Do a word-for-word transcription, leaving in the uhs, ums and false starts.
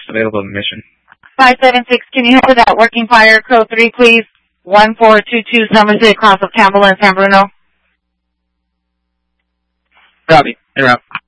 available in mission. five seven six, can you help with that working fire code three, please? one four two two Somerset, across of Campbell and San Bruno. Copy. En route.